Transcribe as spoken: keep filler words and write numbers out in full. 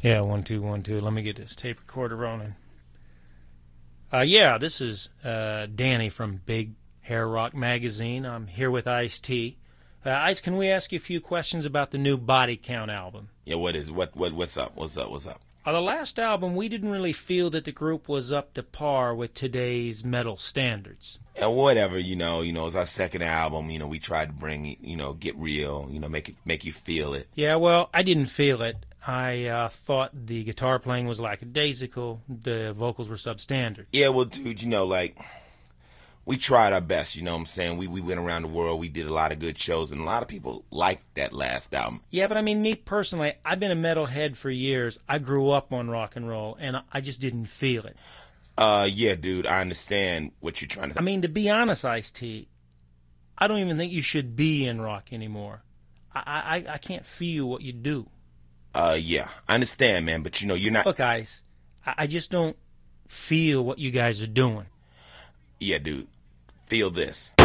Yeah, one, two, one, two. Let me get this tape recorder rolling. Uh, yeah, this is uh, Danny from Big Hair Rock Magazine. I'm here with Ice-T. Uh, Ice, can we ask you a few questions about the new Body Count album? Yeah, what is what what what's up? What's up? What's up? Uh, the last album, we didn't really feel that the group was up to par with today's metal standards. And whatever, you know, you know, it's our second album. You know, we tried to bring it, you know, get real, you know, make it make you feel it. Yeah, well, I didn't feel it. I uh, thought the guitar playing was lackadaisical. The vocals were substandard. Yeah, well, dude, you know, like, we tried our best, you know what I'm saying? We we went around the world, we did a lot of good shows, and a lot of people liked that last album. Yeah, but I mean, me personally, I've been a metalhead for years. I grew up on rock and roll, and I just didn't feel it. Uh, yeah, dude, I understand what you're trying to... I mean, to be honest, Ice-T, I don't even think you should be in rock anymore. I, I, I can't feel what you do. Uh, yeah, I understand, man, but you know, you're not... Look, Ice, I, I just don't feel what you guys are doing. Yeah, dude, feel this.